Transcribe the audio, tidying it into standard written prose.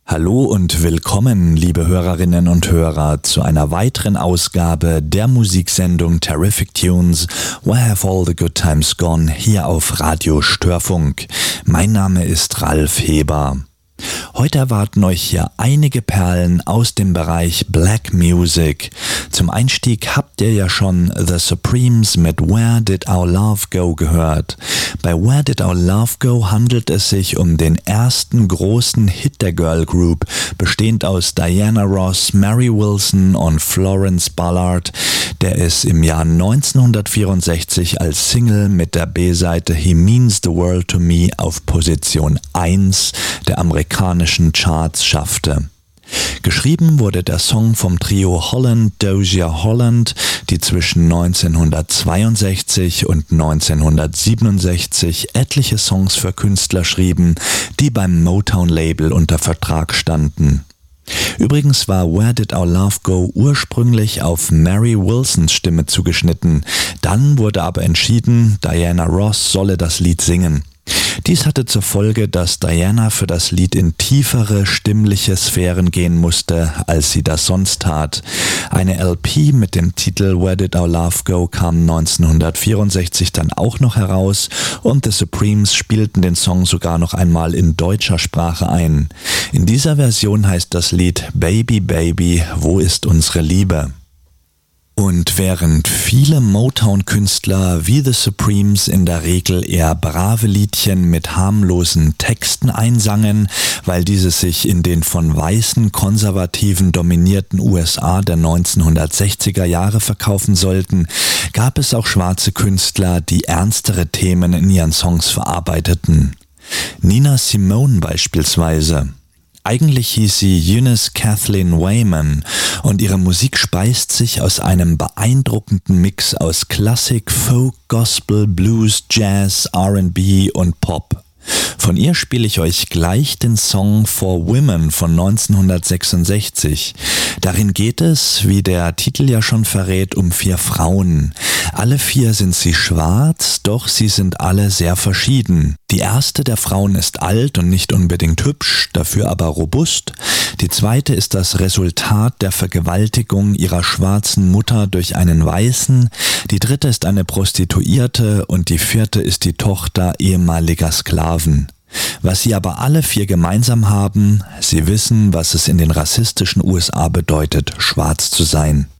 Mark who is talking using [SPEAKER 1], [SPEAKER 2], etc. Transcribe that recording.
[SPEAKER 1] Hallo und willkommen, liebe Hörerinnen und Hörer, zu einer weiteren Ausgabe der Musiksendung Terrific Tunes, Where Have All the Good Times Gone, hier auf Radio Störfunk. Mein Name ist Ralf Heber. Heute erwarten euch hier einige Perlen aus dem Bereich Black Music. Zum Einstieg habt ihr ja schon The Supremes mit Where Did Our Love Go gehört. Bei Where Did Our Love Go handelt es sich um den ersten großen Hit der Girl Group, bestehend aus Diana Ross, Mary Wilson und Florence Ballard, der es im Jahr 1964 als Single mit der B-Seite He Means the World to Me auf Position 1 der amerikanischen Charts schaffte. Geschrieben wurde der Song vom Trio Holland Dozier Holland, die zwischen 1962 und 1967 etliche Songs für Künstler schrieben, die beim Motown-Label unter Vertrag standen. Übrigens war Where Did Our Love Go ursprünglich auf Mary Wilsons Stimme zugeschnitten, dann wurde aber entschieden, Diana Ross solle das Lied singen. Dies hatte zur Folge, dass Diana für das Lied in tiefere stimmliche Sphären gehen musste, als sie das sonst tat. Eine LP mit dem Titel Where Did Our Love Go kam 1964 dann auch noch heraus und The Supremes spielten den Song sogar noch einmal in deutscher Sprache ein. In dieser Version heißt das Lied Baby, Baby, wo ist unsere Liebe? Und während viele Motown-Künstler wie The Supremes in der Regel eher brave Liedchen mit harmlosen Texten einsangen, weil diese sich in den von weißen Konservativen dominierten USA der 1960er Jahre verkaufen sollten, gab es auch schwarze Künstler, die ernstere Themen in ihren Songs verarbeiteten. Nina Simone beispielsweise. Eigentlich hieß sie Eunice Kathleen Wayman und ihre Musik speist sich aus einem beeindruckenden Mix aus Klassik, Folk, Gospel, Blues, Jazz, R&B und Pop. Von ihr spiele ich euch gleich den Song For Women von 1966. Darin geht es, wie der Titel ja schon verrät, um 4 Frauen. Alle 4 sind sie schwarz, doch sie sind alle sehr verschieden. Die erste der Frauen ist alt und nicht unbedingt hübsch, dafür aber robust. Die zweite ist das Resultat der Vergewaltigung ihrer schwarzen Mutter durch einen Weißen. Die dritte ist eine Prostituierte und die vierte ist die Tochter ehemaliger Sklaven. Was sie aber alle 4 gemeinsam haben, sie wissen, was es in den rassistischen USA bedeutet, schwarz zu sein.